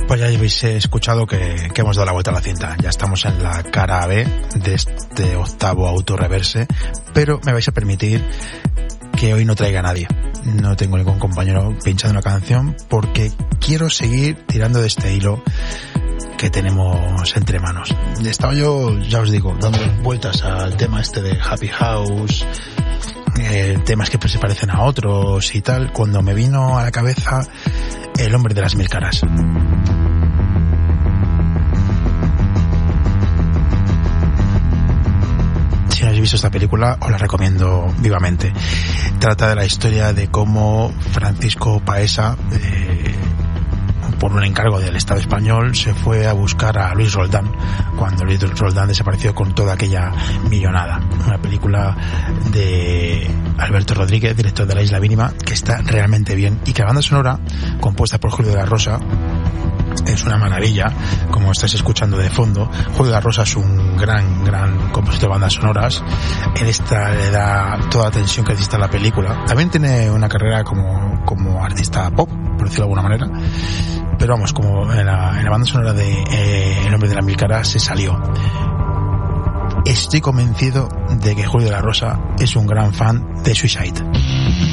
Pues ya habéis escuchado que hemos dado la vuelta a la cinta. Ya estamos en la cara B de este octavo autorreverse, pero me vais a permitir que hoy no traiga a nadie. No tengo ningún compañero pinchando una canción porque quiero seguir tirando de este hilo que tenemos entre manos. Estaba yo, ya os digo, dando vueltas al tema este de Happy House, temas que se parecen a otros y tal, cuando me vino a la cabeza El hombre de las mil caras. Si no habéis visto esta película, os la recomiendo vivamente. Trata de la historia de cómo Francisco Paesa, por un encargo del Estado español, se fue a buscar a Luis Roldán cuando Luis Roldán desapareció con toda aquella millonada. Una película de Alberto Rodríguez, director de La Isla Mínima, que está realmente bien, y que la banda sonora, compuesta por Julio de la Rosa, es una maravilla, como estáis escuchando de fondo. Julio de la Rosa es un gran compositor de bandas sonoras. En esta le da toda la tensión que necesita la película. También tiene una carrera como artista pop, por decirlo de alguna manera, pero vamos, como en la banda sonora de El hombre de las mil caras se salió. Estoy convencido de que Julio de la Rosa es un gran fan de Suicide.